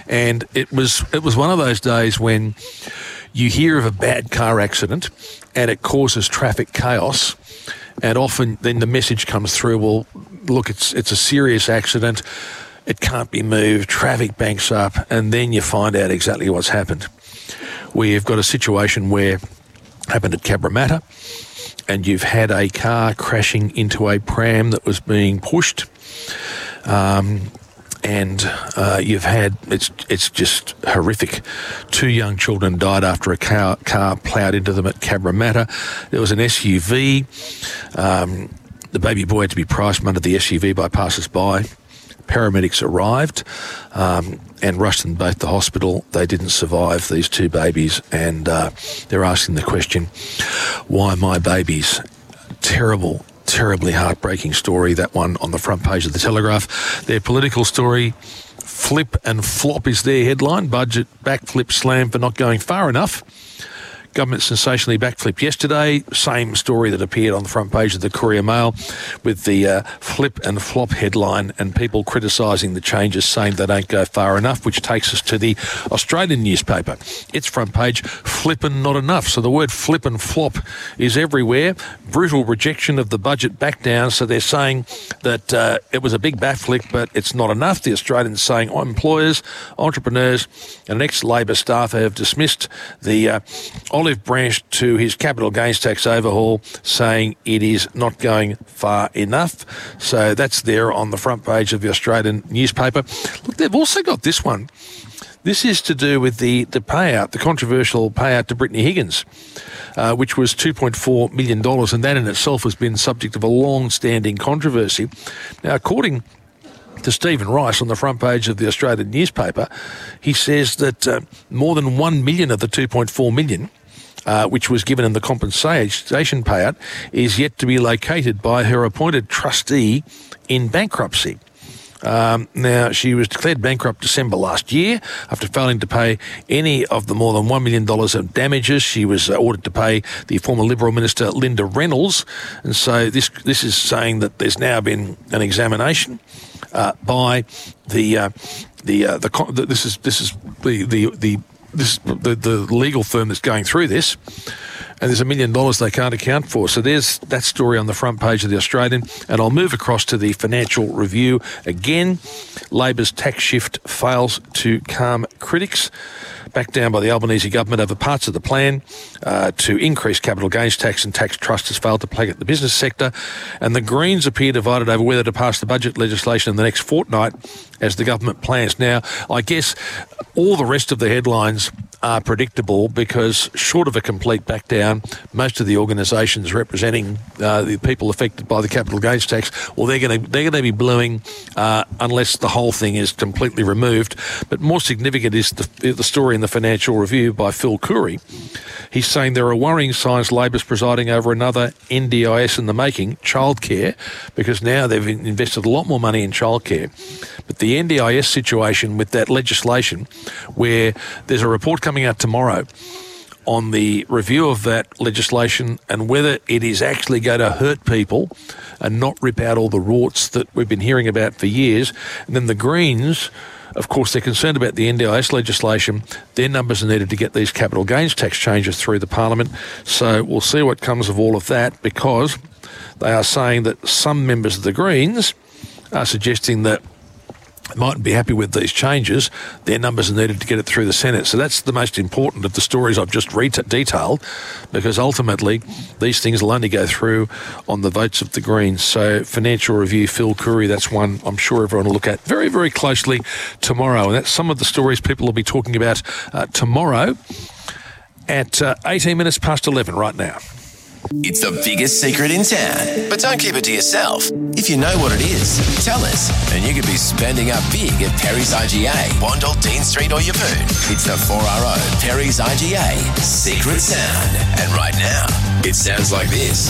And it was one of those days when you hear of a bad car accident and it causes traffic chaos, and often then the message comes through, well, look, it's a serious accident, it can't be moved, traffic banks up, and then you find out exactly what's happened. We've got a situation where happened at Cabramatta, and you've had a car crashing into a pram that was being pushed. You've had, it's just horrific. 2 young children died after a car ploughed into them at Cabramatta. There was an SUV. The baby boy had to be priced under the SUV by passers-by. Paramedics arrived and rushed them both to hospital. They didn't survive, these 2 babies, and they're asking the question, why my babies? Terribly heartbreaking story, that one on the front page of the Telegraph. Their political story, flip and flop is their headline. Budget backflip slam for not going far enough. Government sensationally backflipped yesterday. Same story that appeared on the front page of the Courier Mail with the flip and flop headline, and people criticising the changes, saying they don't go far enough, which takes us to the Australian newspaper. Its front page, flippin' not enough. So the word flip and flop is everywhere. Brutal rejection of the budget back down. So they're saying that it was a big backflip, but it's not enough. The Australians saying employers, entrepreneurs and ex-Labor staffer have dismissed the olive branch to his capital gains tax overhaul, saying it is not going far enough. So that's there on the front page of the Australian newspaper. Look, they've also got this one. This is to do with the payout, the controversial payout to Brittany Higgins, which was $2.4 million, and that in itself has been subject of a long-standing controversy. Now, according to Stephen Rice on the front page of the Australian newspaper, he says that more than 1 million of the 2.4 million, which was given in the compensation payout, is yet to be located by her appointed trustee in bankruptcy. Now, she was declared bankrupt December last year after failing to pay any of the more than $1 million of damages. She was ordered to pay the former Liberal Minister Linda Reynolds, and so this is saying that there's now been an examination by the legal firm that's going through this, and there's $1 million they can't account for. So there's that story on the front page of the Australian, and I'll move across to the Financial Review again. Labor's tax shift fails to calm critics. Backed down by the Albanese government over parts of the plan to increase capital gains tax and tax trust has failed to plague the business sector, and the Greens appear divided over whether to pass the budget legislation in the next fortnight as the government plans. Now, I guess all the rest of the headlines are predictable because short of a complete back down, most of the organisations representing the people affected by the capital gains tax, well, they're going to be bluing unless the whole thing is completely removed. But more significant is the story in the Financial Review by Phil Coorey. He's saying there are worrying signs Labor's presiding over another NDIS in the making, childcare, because now they've invested a lot more money in childcare. But the NDIS situation with that legislation, where there's a report coming out tomorrow on the review of that legislation and whether it is actually going to hurt people and not rip out all the rorts that we've been hearing about for years. And then the Greens, of course, they're concerned about the NDIS legislation. Their numbers are needed to get these capital gains tax changes through the Parliament. So we'll see what comes of all of that, because they are saying that some members of the Greens are suggesting that mightn't be happy with these changes. Their numbers are needed to get it through the Senate. So that's the most important of the stories I've just detailed, because ultimately these things will only go through on the votes of the Greens. So Financial Review, Phil Coorey, that's one I'm sure everyone will look at very, very closely tomorrow. And that's some of the stories people will be talking about tomorrow at 18 minutes past 11 right now. It's the biggest secret in town, but don't keep it to yourself. If you know what it is, tell us, and you could be spending up big at Perry's IGA, Wandle, Dean Street or Yeppoon. It's the 4RO Perry's IGA Secret Sound. And right now, it sounds like this.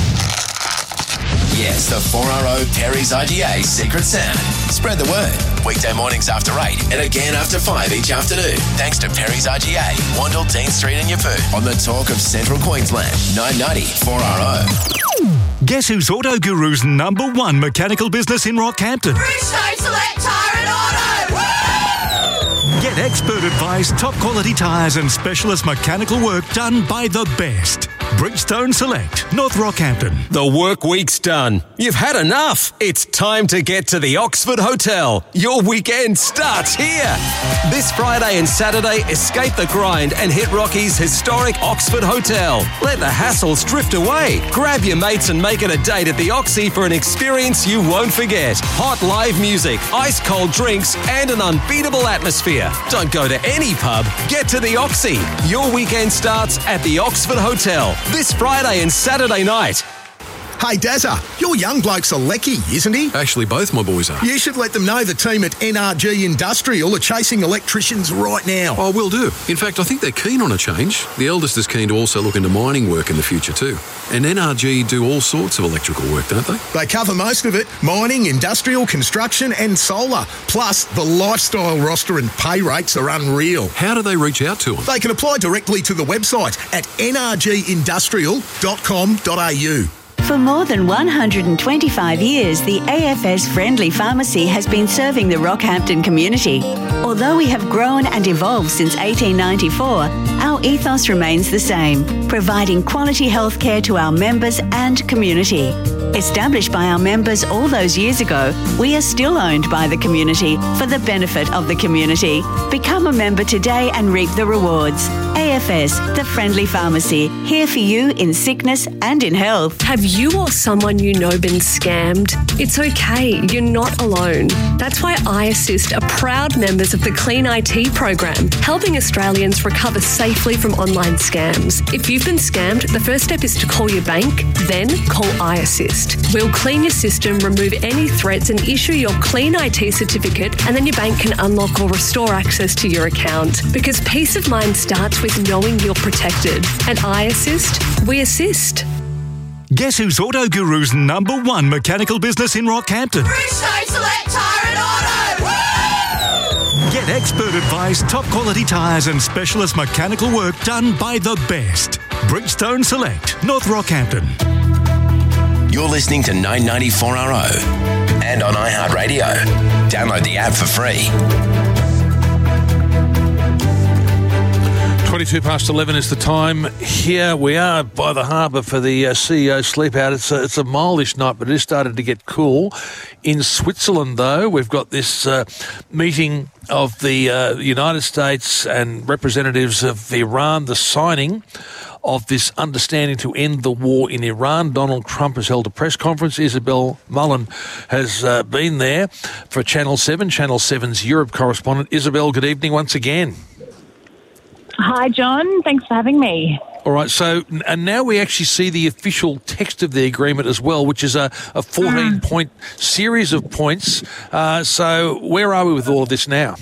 Yes, the 4RO Perry's IGA Secret Sound. Spread the word. Weekday mornings after 8 and again after 5 each afternoon. Thanks to Perry's IGA, Wandle, Dean Street and Yeppoon. On the talk of Central Queensland, 990 4RO. Guess who's Auto Guru's #1 mechanical business in Rockhampton? Bridgestone Select Tire and Auto! Woo! Get Get expert advice, top quality tyres and specialist mechanical work done by the best. Bridgestone Select, North Rockhampton. The work week's done. You've had enough. It's time to get to the Oxford Hotel. Your weekend starts here. This Friday and Saturday, escape the grind and hit Rocky's historic Oxford Hotel. Let the hassles drift away. Grab your mates and make it a date at the Oxy for an experience you won't forget. Hot live music, ice cold drinks and an unbeatable atmosphere. Don't go to any pub. Get to the Oxy. Your weekend starts at the Oxford Hotel this Friday and Saturday night. Hey, Dazza, your young bloke's a lecky, isn't he? Actually, both my boys are. You should let them know the team at NRG Industrial are chasing electricians right now. Oh, will do. In fact, I think they're keen on a change. The eldest is keen to also look into mining work in the future too. And NRG do all sorts of electrical work, don't they? They cover most of it: mining, industrial, construction and solar. Plus, the lifestyle roster and pay rates are unreal. How do they reach out to them? They can apply directly to the website at nrgindustrial.com.au. For more than 125 years, the AFS Friendly Pharmacy has been serving the Rockhampton community. Although we have grown and evolved since 1894, our ethos remains the same, providing quality healthcare to our members and community. Established by our members all those years ago, we are still owned by the community for the benefit of the community. Become a member today and reap the rewards. AFS, the Friendly Pharmacy, here for you in sickness and in health. Have you or someone you know been scammed? It's okay, you're not alone. That's why iAssist are proud members of the Clean IT program, helping Australians recover safely from online scams. If you've been scammed, the first step is to call your bank, then call iAssist. We'll clean your system, remove any threats and issue your Clean IT certificate, and then your bank can unlock or restore access to your account. Because peace of mind starts with knowing you're protected. At iAssist, we assist. Guess who's Auto Guru's number one mechanical business in Rockhampton? Bridgestone Select Tyre and Auto! Woo! Get expert advice, top quality tyres and specialist mechanical work done by the best. Bridgestone Select, North Rockhampton. You're listening to 994RO and on iHeartRadio. Download the app for free. 22 past 11 is the time. Here we are by the harbour for the CEO sleep out. It's a mildish night, but it is starting to get cool. In Switzerland, though, we've got this meeting of the United States and representatives of Iran, the signing of this understanding to end the war in Iran. Donald Trump has held a press conference. Isabel Mullen has been there for Channel 7, Channel 7's Europe correspondent. Isabel, good evening once again. Hi, John. Thanks for having me. All right, so and now we actually see the official text of the agreement as well, which is a 14-point series of points. So where are we with all of this now?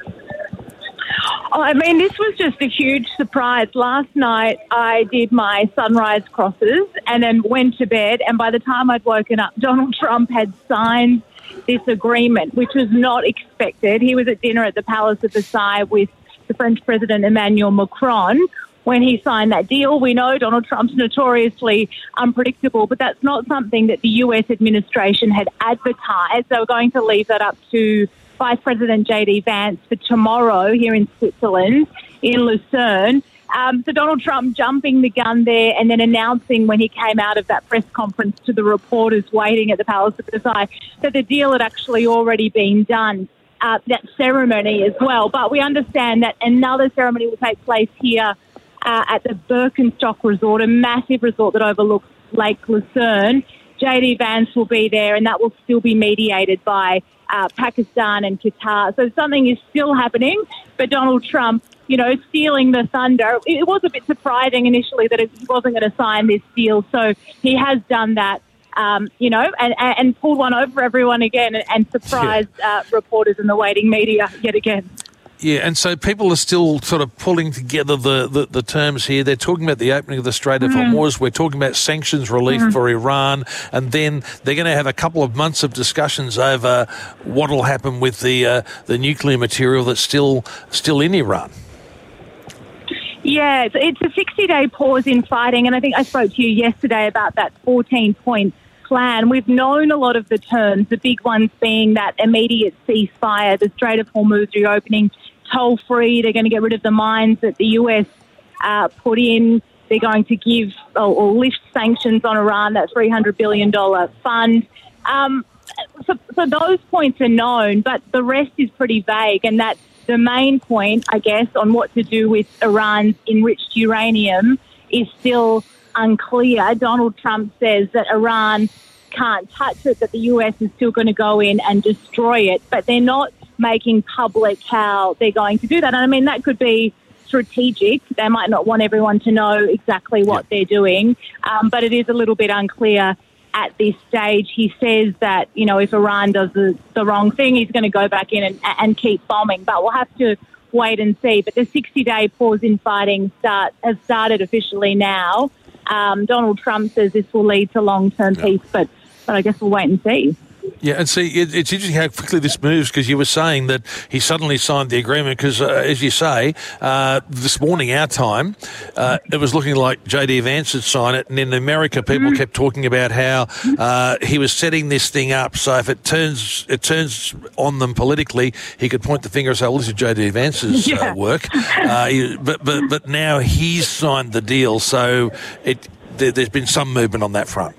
Oh, I mean, this was just a huge surprise. Last night I did my sunrise crosses and then went to bed, and by the time I'd woken up, Donald Trump had signed this agreement, which was not expected. He was at dinner at the Palace of Versailles with the French President Emmanuel Macron when he signed that deal. We know Donald Trump's notoriously unpredictable, but that's not something that the US administration had advertised. They were going to leave that up to Vice President J.D. Vance for tomorrow here in Switzerland, in Lucerne. So Donald Trump jumping the gun there and then announcing when he came out of that press conference to the reporters waiting at the Palace of Versailles that the deal had actually already been done. That ceremony as well. But we understand that another ceremony will take place here at the Birkenstock Resort, a massive resort that overlooks Lake Lucerne. J.D. Vance will be there, and that will still be mediated by Pakistan and Qatar. So something is still happening, but Donald Trump, stealing the thunder. It was a bit surprising initially that he wasn't going to sign this deal. So he has done that. And pulled one over everyone again and surprised reporters and the waiting media yet again. Yeah, and so people are still sort of pulling together the terms here. They're talking about the opening of the Strait of Hormuz. We're talking about sanctions relief for Iran, and then they're going to have a couple of months of discussions over what will happen with the nuclear material that's still in Iran. Yeah, it's a 60-day pause in fighting, and I think I spoke to you yesterday about that 14-point plan. We've known a lot of the terms, the big ones being that immediate ceasefire, the Strait of Hormuz reopening, toll-free. They're going to get rid of the mines that the US put in. They're going to give or lift sanctions on Iran, that $300 billion fund. So those points are known, but the rest is pretty vague, and that's the main point, I guess, on what to do with Iran's enriched uranium is still unclear. Donald Trump says that Iran can't touch it, that the US is still going to go in and destroy it, but they're not making public how they're going to do that. And I mean, that could be strategic. They might not want everyone to know exactly what they're doing, but it is a little bit unclear at this stage. He says that, you know, if Iran does the wrong thing, he's going to go back in and keep bombing. But we'll have to wait and see. But the 60-day pause in fighting has started officially now. Donald Trump says this will lead to long-term peace, but I guess we'll wait and see. Yeah, and see, it's interesting how quickly this moves, because you were saying that he suddenly signed the agreement because, as you say, this morning, our time, it was looking like J.D. Vance had signed it, and in America people kept talking about how he was setting this thing up, so if it turns on them politically, he could point the finger and say, well, this is J.D. Vance's work. But now he's signed the deal, so there's been some movement on that front.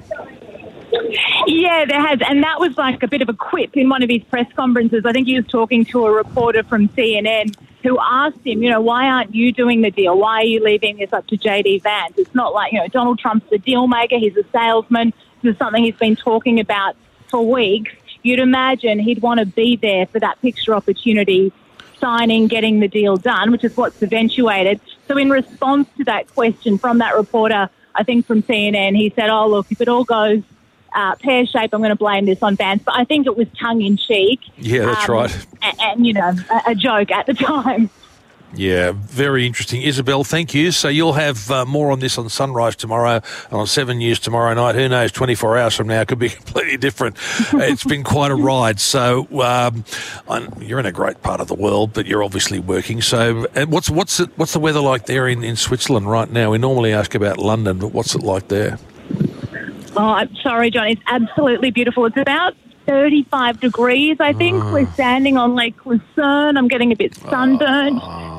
Yeah, there has. And that was like a bit of a quip in one of his press conferences. I think he was talking to a reporter from CNN who asked him, you know, why aren't you doing the deal? Why are you leaving this up to J.D. Vance? It's not like, you know, Donald Trump's the deal maker. He's a salesman. This is something he's been talking about for weeks. You'd imagine he'd want to be there for that picture opportunity, signing, getting the deal done, which is what's eventuated. So in response to that question from that reporter, I think from CNN, he said, oh, look, if it all goes pear-shaped, I'm going to blame this on Vance. But I think it was tongue-in-cheek. Yeah, that's right. And, you know, a joke at the time. Yeah, very interesting. Isabel, thank you. So you'll have more on this on Sunrise tomorrow and on 7 News tomorrow night. Who knows, 24 hours from now it could be completely different. It's been quite a ride. So you're in a great part of the world, but you're obviously working. So what's the weather like there in Switzerland right now? We normally ask about London, but what's it like there? Oh, I'm sorry, John. It's absolutely beautiful. It's about 35 degrees, I think. We're standing on Lake Lucerne. I'm getting a bit sunburned.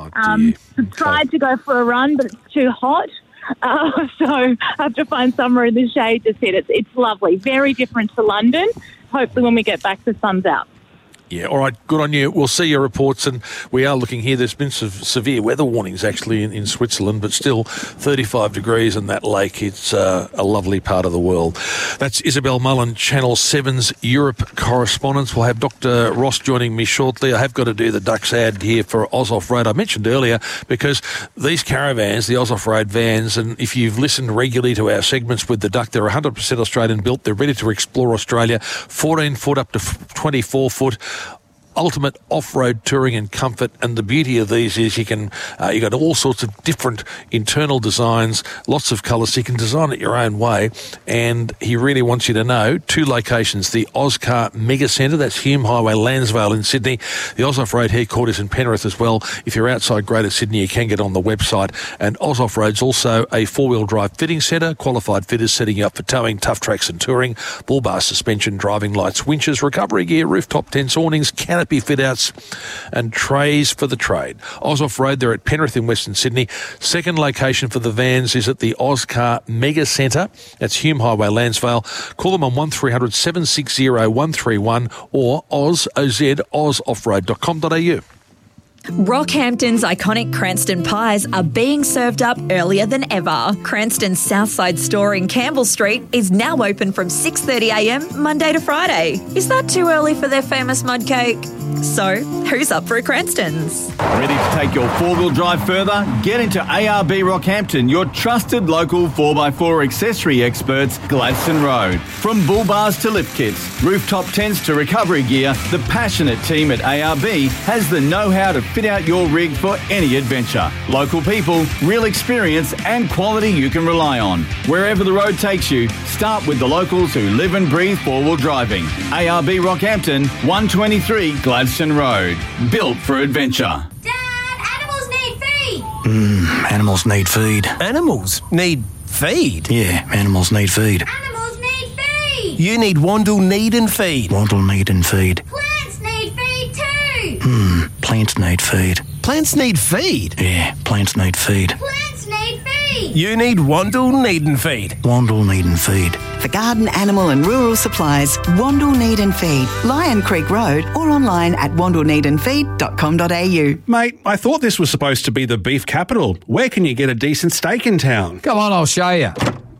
Tried to go for a run, but it's too hot. So I have to find somewhere in the shade to sit. It's lovely. Very different to London. Hopefully when we get back, the sun's out. Yeah, all right, good on you. We'll see your reports, and we are looking here. There's been some severe weather warnings, actually, in Switzerland, but still 35 degrees in that lake. It's a lovely part of the world. That's Isabel Mullen, Channel 7's Europe correspondent. We'll have Dr. Ross joining me shortly. I have got to do the Ducks ad here for Oz Off-Road. I mentioned earlier, because these caravans, the Oz Off-Road vans, and if you've listened regularly to our segments with the Duck, they're 100% Australian built. They're ready to explore Australia, 14-foot up to 24-foot. Ultimate off-road touring and comfort, and the beauty of these is you got all sorts of different internal designs, lots of colours, so you can design it your own way. And he really wants you to know 2 locations: the Ozcar Mega Centre, that's Hume Highway, Landsvale in Sydney, the Oz Off-Road headquarters in Penrith as well. If you're outside Greater Sydney, you can get on the website. And Oz Off-Road's also a 4-wheel drive fitting centre, qualified fitters setting you up for towing, tough tracks and touring, bull bar suspension, driving lights, winches, recovery gear, rooftop tents, awnings, canopy fit-outs and trays for the trade. Oz Off-Road, they're at Penrith in Western Sydney. Second location for the vans is at the Ozcar Mega Centre. That's Hume Highway, Landsvale. Call them on 1300 760 131 or ozoffroad.com.au. Rockhampton's iconic Cranston pies are being served up earlier than ever. Cranston's Southside store in Campbell Street is now open from 6:30am Monday to Friday. Is that too early for their famous mud cake? So, who's up for a Cranston's? Ready to take your 4-wheel drive further? Get into ARB Rockhampton, your trusted local 4x4 accessory experts, Gladstone Road. From bull bars to lift kits, rooftop tents to recovery gear, the passionate team at ARB has the know-how to fit out your rig for any adventure. Local people, real experience and quality you can rely on. Wherever the road takes you, start with the locals who live and breathe 4-wheel driving. ARB Rockhampton, 123 Gladstone Road. Built for adventure. Dad, animals need feed! Animals need feed. Animals need feed? Yeah, animals need feed. Animals need feed! You need Wandle Need and Feed. Wandle Need and Feed. Plants need feed too! Plants need feed. Plants need feed. Yeah, plants need feed. Plants need feed. You need Wandle Need and Feed. Wandle Need and Feed. For garden, animal and rural supplies, Wandle Need and Feed, Lion Creek Road, or online at wandleneedandfeed.com.au. Mate, I thought this was supposed to be the beef capital. Where can you get a decent steak in town? Come on, I'll show you.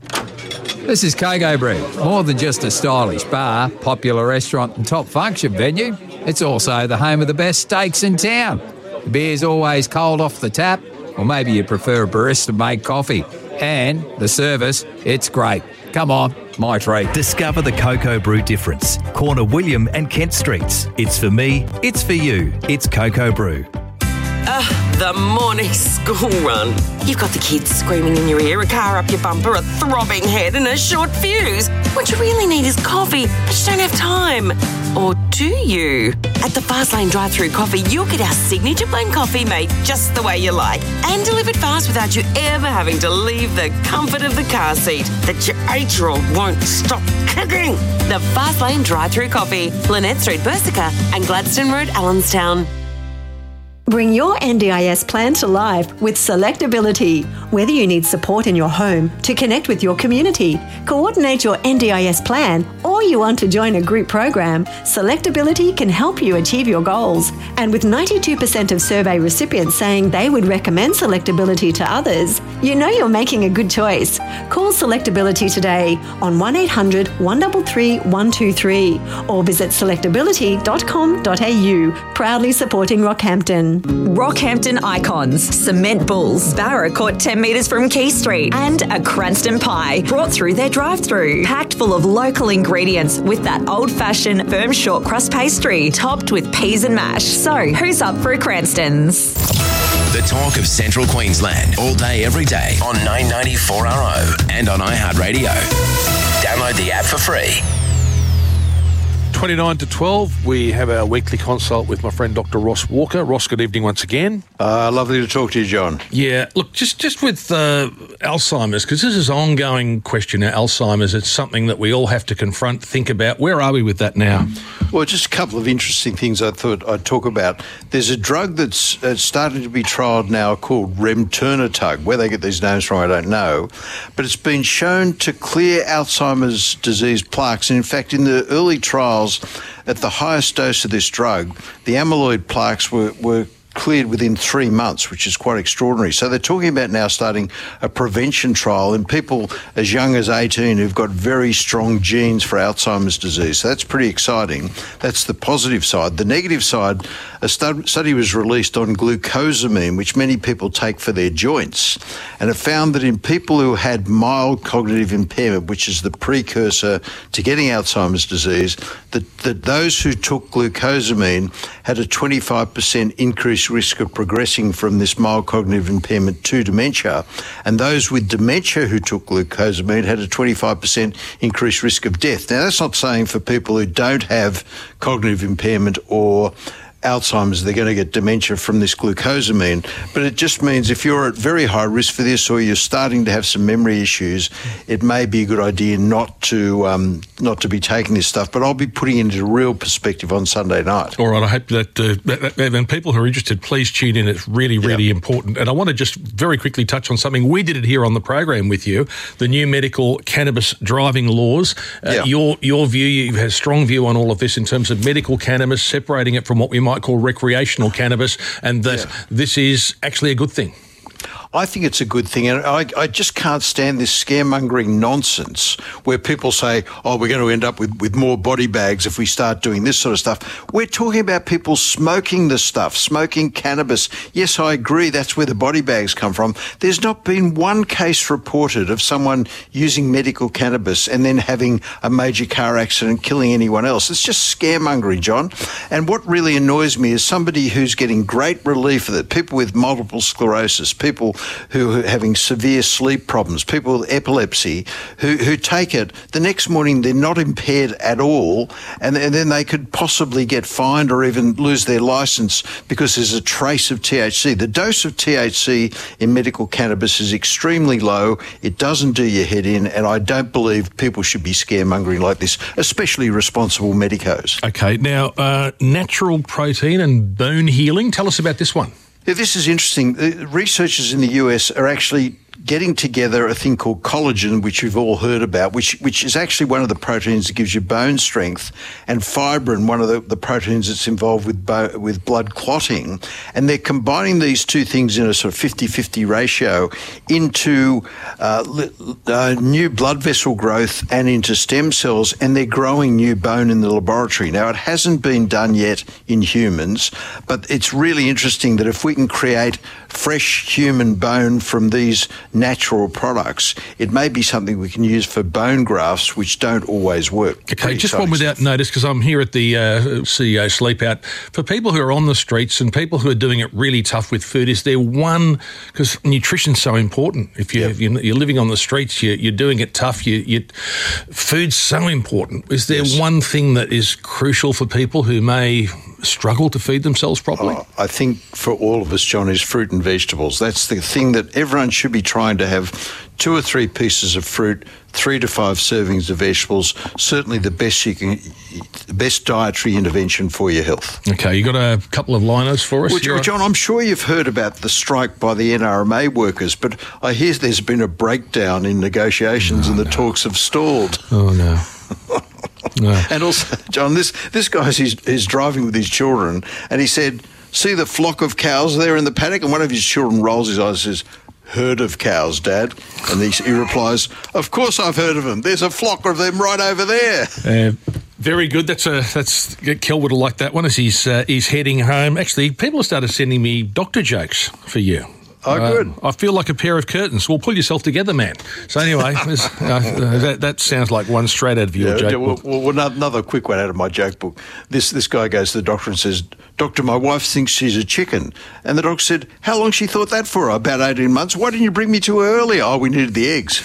This is Kogo Bread. More than just a stylish bar, popular restaurant and top function venue, it's also the home of the best steaks in town. The beer's always cold off the tap, or maybe you prefer a barista-made coffee. And the service, it's great. Come on, my treat. Discover the Cocoa Brew difference. Corner William and Kent Streets. It's for me, it's for you. It's Cocoa Brew. The morning school run. You've got the kids screaming in your ear, a car up your bumper, a throbbing head and a short fuse. What you really need is coffee, but you don't have time. Or do you? At the Fastlane drive-through coffee, you'll get our signature blend coffee made just the way you like and delivered fast without you ever having to leave the comfort of the car seat that your 8-year-old won't stop kicking. The Fastlane drive-through coffee, Lynette Street, Bersica and Gladstone Road, Allenstown. Bring your NDIS plan to life with Selectability. Whether you need support in your home, to connect with your community, coordinate your NDIS plan, or you want to join a group program, Selectability can help you achieve your goals. And with 92% of survey recipients saying they would recommend Selectability to others, you know you're making a good choice. Call Selectability today on 1800 133 123 or visit selectability.com.au, proudly supporting Rockhampton. Rockhampton icons, Cement Bulls, Barra Court 10 metres from Quay Street, and a Cranston pie brought through their drive-through, packed full of local ingredients with that old-fashioned firm short crust pastry topped with peas and mash. So, who's up for a Cranston's? The talk of Central Queensland, all day, every day on 994RO and on iHeartRadio. Download the app for free. 29 to 12, we have our weekly consult with my friend Dr. Ross Walker. Ross, good evening once again. Lovely to talk to you, John. Yeah, look, just with Alzheimer's, because this is an ongoing question now, Alzheimer's, it's something that we all have to confront, think about. Where are we with that now? Well, just a couple of interesting things I thought I'd talk about. There's a drug that's starting to be trialled now called Remternetug. Where they get these names from, I don't know. But it's been shown to clear Alzheimer's disease plaques. And in fact, in the early trials, at the highest dose of this drug, the amyloid plaques were cleared within 3 months, which is quite extraordinary. So they're talking about now starting a prevention trial in people as young as 18 who've got very strong genes for Alzheimer's disease. So that's pretty exciting. That's the positive side. The negative side, a study was released on glucosamine, which many people take for their joints, and it found that in people who had mild cognitive impairment, which is the precursor to getting Alzheimer's disease, that those who took glucosamine had a 25% increased risk of progressing from this mild cognitive impairment to dementia, and those with dementia who took glucosamine had a 25% increased risk of death. Now, that's not saying for people who don't have cognitive impairment or Alzheimer's, they're going to get dementia from this glucosamine. But it just means if you're at very high risk for this or you're starting to have some memory issues, it may be a good idea not to be taking this stuff. But I'll be putting it into real perspective on Sunday night. All right, I hope that and people who are interested, please tune in. It's really, really important. And I want to just very quickly touch on something. We did it here on the program with you, the new medical cannabis driving laws. Your view, you have a strong view on all of this in terms of medical cannabis, separating it from what we might call recreational cannabis, and that this is actually a good thing. I think it's a good thing, and I just can't stand this scaremongering nonsense where people say, oh, we're going to end up with more body bags if we start doing this sort of stuff. We're talking about people smoking the stuff, smoking cannabis. Yes, I agree, that's where the body bags come from. There's not been one case reported of someone using medical cannabis and then having a major car accident, killing anyone else. It's just scaremongering, John. And what really annoys me is somebody who's getting great relief of it, people with multiple sclerosis, people who are having severe sleep problems, people with epilepsy, who take it, the next morning they're not impaired at all, and then they could possibly get fined or even lose their licence because there's a trace of THC. The dose of THC in medical cannabis is extremely low. It doesn't do your head in, and I don't believe people should be scaremongering like this, especially responsible medicos. Okay, now, natural protein and bone healing. Tell us about this one. Yeah, this is interesting. Researchers in the US are actually getting together a thing called collagen, which you've all heard about, which is actually one of the proteins that gives you bone strength, and fibrin, one of the proteins that's involved with blood clotting. And they're combining these two things in a sort of 50-50 ratio into new blood vessel growth and into stem cells, and they're growing new bone in the laboratory. Now, it hasn't been done yet in humans, but it's really interesting that if we can create fresh human bone from these natural products, it may be something we can use for bone grafts, which don't always work. Okay, just one without notice, because I'm here at the CEO Sleep Out. For people who are on the streets and people who are doing it really tough with food, is there one, because nutrition's so important. If you're living on the streets, you're doing it tough, food's so important. Is there one thing that is crucial for people who may struggle to feed themselves properly? I think for all of us, John, is fruit and vegetables. That's the thing that everyone should be trying to have. 2 or 3 pieces of fruit, 3 to 5 servings of vegetables, certainly the best dietary intervention for your health. Okay, you got a couple of liners for us? Well, John, I'm sure you've heard about the strike by the NRMA workers, but I hear there's been a breakdown in negotiations and the talks have stalled. Oh, no. No. And also, John, this guy is driving with his children, and he said, "See the flock of cows there in the paddock?" And one of his children rolls his eyes and says, "Herd of cows, Dad." And he replies, "Of course I've heard of them. There's a flock of them right over there." Very good. That's Kel would have liked that one as he's heading home. Actually, people have started sending me doctor jokes for you. Oh, good. I feel like a pair of curtains. Well, pull yourself together, man. So anyway, that sounds like one straight out of your joke book. Well, another quick one out of my joke book. This guy goes to the doctor and says, "Doctor, my wife thinks she's a chicken." And the doctor said, "How long she thought that for?" "About 18 months. "Why didn't you bring me to her earlier?" "Oh, we needed the eggs."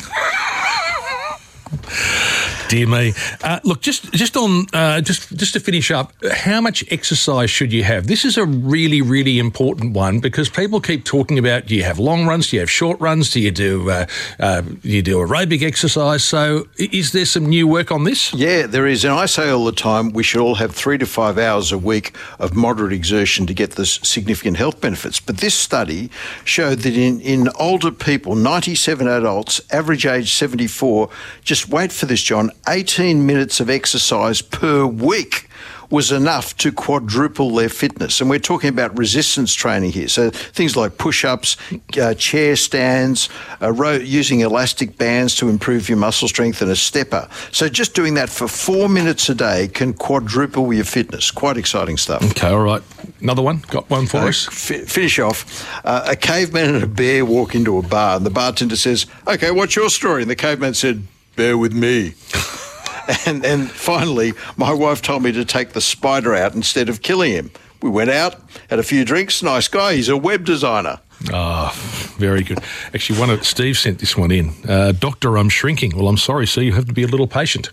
Dear me. Look, just to finish up, how much exercise should you have? This is a really, really important one because people keep talking about, do you have long runs? Do you have short runs? Do you do aerobic exercise? So is there some new work on this? Yeah, there is. And I say all the time, we should all have 3 to 5 hours a week of moderate exertion to get the significant health benefits. But this study showed that in older people, 97 adults, average age 74, just wait for this, John, 18 minutes of exercise per week was enough to quadruple their fitness. And we're talking about resistance training here. So things like push-ups, chair stands, using elastic bands to improve your muscle strength, and a stepper. So just doing that for 4 minutes a day can quadruple your fitness. Quite exciting stuff. Okay, all right. Another one? Got one for us? Finish off. A caveman and a bear walk into a bar, and the bartender says, "Okay, what's your story?" And the caveman said, "Bear with me." And finally, my wife told me to take the spider out instead of killing him. We went out, had a few drinks. Nice guy. He's a web designer. Oh, very good. Actually, Steve sent this one in. "Doctor, I'm shrinking." Well, I'm sorry, sir. You have to be a little patient.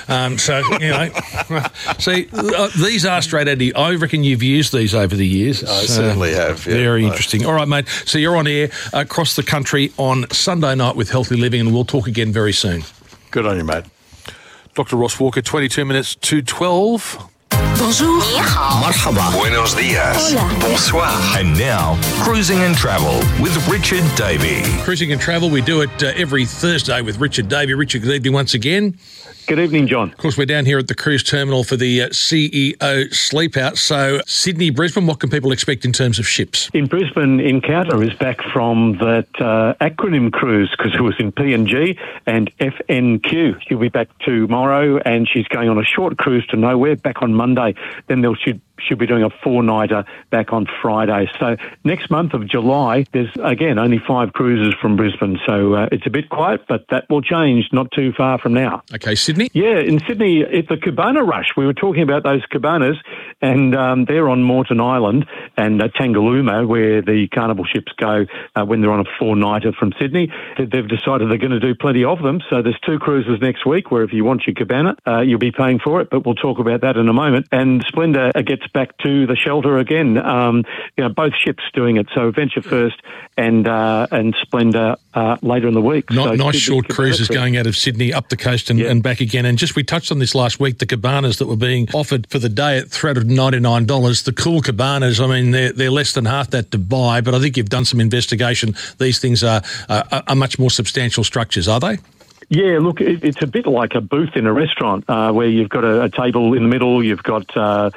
See, these are straight out of you. I reckon you've used these over the years. I certainly have. Yeah. Very interesting. All right, mate. So you're on air across the country on Sunday night with Healthy Living, and we'll talk again very soon. Good on you, mate. Dr. Ross Walker, 22 minutes to 12. Bonjour. Ni hao. Marhaba. Buenos dias. Hola. Bonsoir. And now, Cruising and Travel with Richard Davey. Cruising and Travel, we do it every Thursday with Richard Davey. Richard, good evening once again. Good evening, John. Of course, we're down here at the cruise terminal for the CEO Sleep Out. So, Sydney, Brisbane, what can people expect in terms of ships? In Brisbane, Encounter is back from that acronym cruise because it was in PNG and FNQ. She'll be back tomorrow and she's going on a short cruise to nowhere back on Monday. Then she'll be doing a 4-nighter back on Friday. So next month of July, there's, again, only 5 cruises from Brisbane. So it's a bit quiet, but that will change not too far from now. Okay, Sydney? Yeah, in Sydney, it's the Cabana Rush. We were talking about those cabanas, and they're on Moreton Island and Tangalooma, where the carnival ships go when they're on a 4-nighter from Sydney. They've decided they're going to do plenty of them. So there's 2 cruises next week where if you want your cabana, you'll be paying for it, but we'll talk about that in a moment. And Splendour gets ships back to the shelter again. Both ships doing it. So Venture First and Splendour later in the week. Nice short cruises going out of Sydney up the coast and back again. And just we touched on this last week, the cabanas that were being offered for the day at $399. The cool cabanas, I mean, they're less than half that to buy, but I think you've done some investigation. These things are much more substantial structures, are they? Yeah, look, it's a bit like a booth in a restaurant where you've got a table in the middle, you've got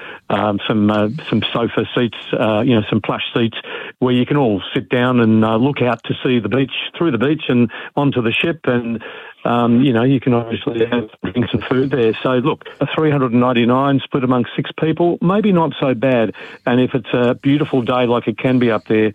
some sofa seats, some plush seats where you can all sit down and look out to see the beach, through the beach and onto the ship, and you can obviously have drinks and food there. So look, a $399 split among 6 people, maybe not so bad. And if it's a beautiful day like it can be up there,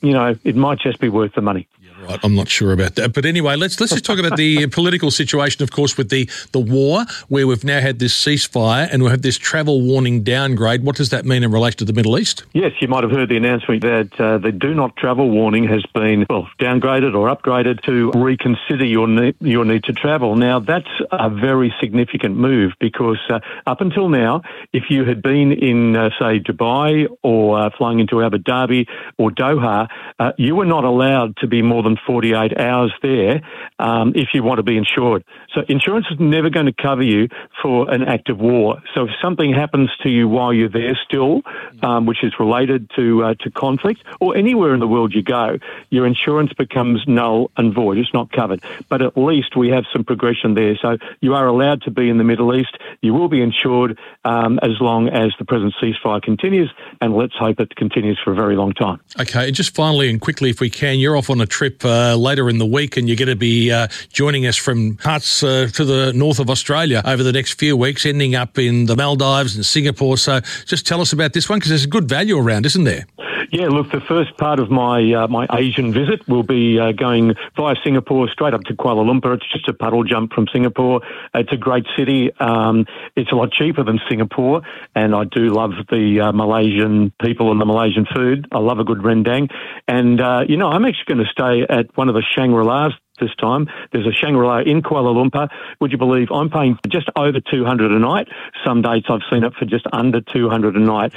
it might just be worth the money. Right, I'm not sure about that. But anyway, let's just talk about the political situation, of course, with the war, where we've now had this ceasefire and we have this travel warning downgrade. What does that mean in relation to the Middle East? Yes, you might have heard the announcement that the do not travel warning has been, downgraded or upgraded to reconsider your need to travel. Now, that's a very significant move because up until now, if you had been in, say, Dubai or flying into Abu Dhabi or Doha, you were not allowed to be more than 48 hours there if you want to be insured. So insurance is never going to cover you for an act of war. So if something happens to you while you're there still, which is related to conflict, or anywhere in the world you go, your insurance becomes null and void. It's not covered. But at least we have some progression there. So you are allowed to be in the Middle East. You will be insured as long as the present ceasefire continues, and let's hope it continues for a very long time. Okay, just finally and quickly, if we can, you're off on a trip later in the week and you're going to be joining us from parts to the north of Australia over the next few weeks, ending up in the Maldives and Singapore. So just tell us about this one, because there's a good value around, isn't there? Yeah, look, the first part of my Asian visit will be going via Singapore straight up to Kuala Lumpur. It's just a puddle jump from Singapore. It's a great city. It's a lot cheaper than Singapore, and I do love the Malaysian people and the Malaysian food. I love a good rendang. And, I'm actually going to stay at one of the Shangri-Las this time. There's a Shangri-La in Kuala Lumpur. Would you believe I'm paying just over $200 a night? Some dates I've seen it for just under $200 a night.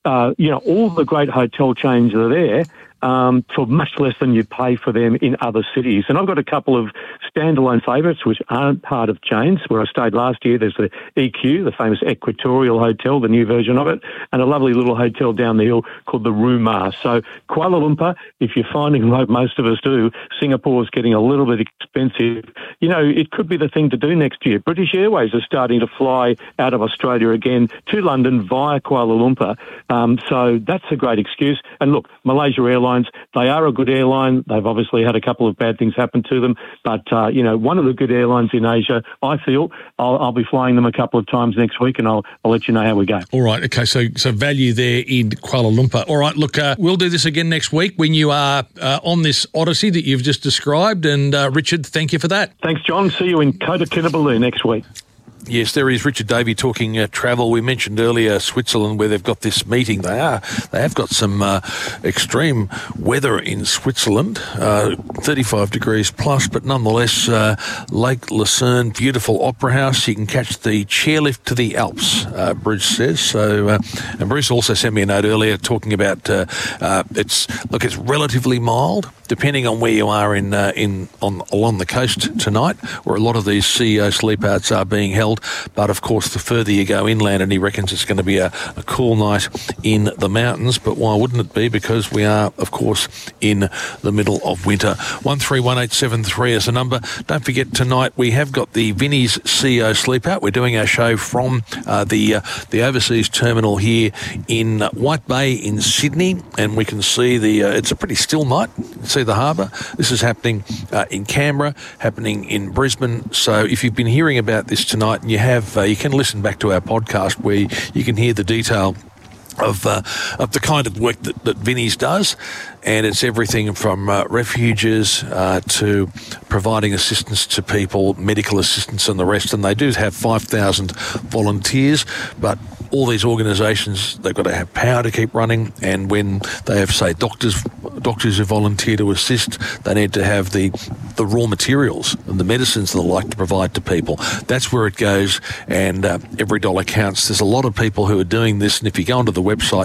All the great hotel chains are there for much less than you pay for them in other cities. And I've got a couple of standalone favourites which aren't part of chains. Where I stayed last year, there's the EQ, the famous Equatorial Hotel, the new version of it, and a lovely little hotel down the hill called the Rumah. So Kuala Lumpur, if you're finding, like most of us do, Singapore's getting a little bit expensive. It could be the thing to do next year. British Airways are starting to fly out of Australia again to London via Kuala Lumpur. So that's a great excuse. And look, Malaysia Airlines, they are a good airline. They've obviously had a couple of bad things happen to them. But, one of the good airlines in Asia, I feel. I'll be flying them a couple of times next week, and I'll let you know how we go. All right. Okay. So value there in Kuala Lumpur. All right. Look, we'll do this again next week when you are on this odyssey that you've just described. And Richard, thank you for that. Thanks, John. See you in Kota Kinabalu next week. Yes, there is Richard Davey talking travel. We mentioned earlier Switzerland, where they've got this meeting. They have got some extreme weather in Switzerland, 35 degrees plus, but nonetheless, Lake Lucerne, beautiful opera house. You can catch the chairlift to the Alps, Bruce says. So, and Bruce also sent me a note earlier talking about it's relatively mild, depending on where you are along the coast tonight, where a lot of these CEO sleep-outs are being held. But of course, the further you go inland, and he reckons it's going to be a cool night in the mountains. But why wouldn't it be? Because we are, of course, in the middle of winter. 131873 is the number. Don't forget, tonight we have got the Vinnie's CEO Sleep Out. We're doing our show from the overseas terminal here in White Bay in Sydney, and we can see it's a pretty still night. You can see the harbour. This is happening in Canberra, happening in Brisbane. So if you've been hearing about this tonight, and you can listen back to our podcast where you can hear the detail of the kind of work that Vinnie's does, and it's everything from refuges to providing assistance to people, medical assistance and the rest. And they do have 5,000 volunteers, but all these organisations, they've got to have power to keep running, and when they have, say, doctors who volunteer to assist, they need to have the the raw materials and the medicines they like to provide to people. That's where it goes, and every dollar counts. There's a lot of people who are doing this, and if you go onto the website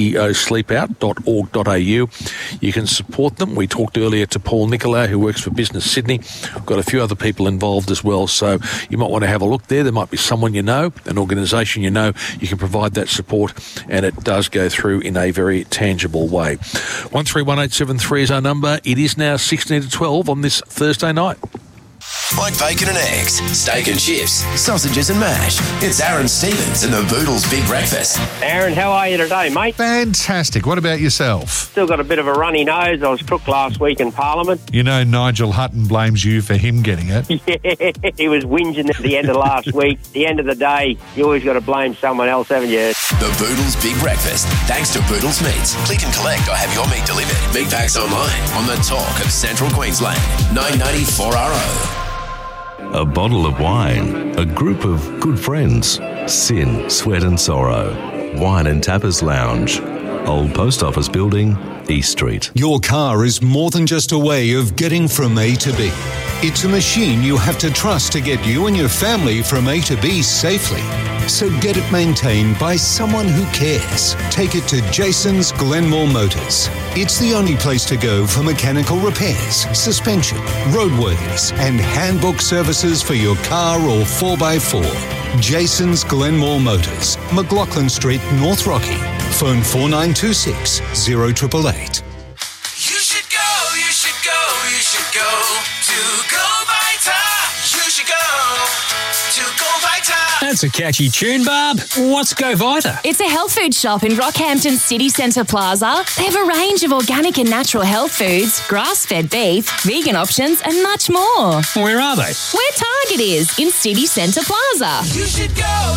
ceosleepout.org.au, you can support them. We talked earlier to Paul Nicolau, who works for Business Sydney. We've got a few other people involved as well, so you might want to have a look there. There might be someone you know, an organisation you know, you can provide that support, and it does go through in a very tangible way. 131873 is our number. It is now 16 to 12 on this Thursday night. Like bacon and eggs, steak and chips, sausages and mash. It's Aaron Stevens and the Boodles Big Breakfast. Aaron, how are you today, mate? Fantastic. What about yourself? Still got a bit of a runny nose. I was crook last week in Parliament. You know Nigel Hutton blames you for him getting it. Yeah, he was whinging at the end of last week. At the end of the day, you always got to blame someone else, haven't you? The Boodles Big Breakfast, thanks to Boodles Meats. Click and collect or have your meat delivered. Meat packs online on the talk of Central Queensland. 990-4RO. A bottle of wine, a group of good friends, sin, sweat and sorrow, Wine and Tappers Lounge, Old Post Office Building, East Street. Your car is more than just a way of getting from A to B. It's a machine you have to trust to get you and your family from A to B safely. So get it maintained by someone who cares. Take it to Jason's Glenmore Motors. It's the only place to go for mechanical repairs, suspension, roadworthiness, and handbook services for your car or 4x4. Jason's Glenmore Motors, McLaughlin Street, North Rocky. Phone 4926 0888. You should go to Go Vita. You should go to Go Vita. That's a catchy tune, Barb. What's Go Vita? It's a health food shop in Rockhampton City Centre Plaza. They have a range of organic and natural health foods, grass-fed beef, vegan options, and much more. Where are they? Where Target is, in City Centre Plaza. You should go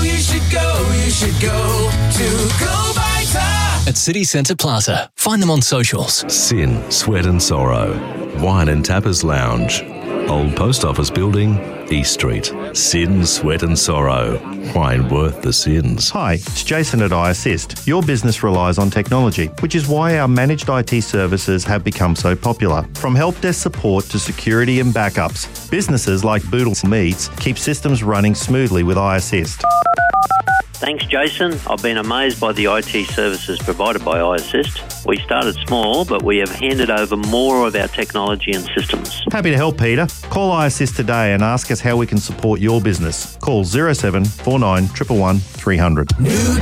to Go Vita. At City Centre Plaza. Find them on socials. Sin, Sweat and Sorrow, Wine and Tappers Lounge, Old Post Office Building, East Street. Sin, Sweat and Sorrow. Wine worth the sins. Hi, it's Jason at iAssist. Your business relies on technology, which is why our managed IT services have become so popular. From help desk support to security and backups, businesses like Boodles Meats keep systems running smoothly with iAssist. Thanks, Jason. I've been amazed by the IT services provided by iAssist. We started small, but we have handed over more of our technology and systems. Happy to help, Peter. Call iAssist today and ask us how we can support your business. Call 07 49 111 300.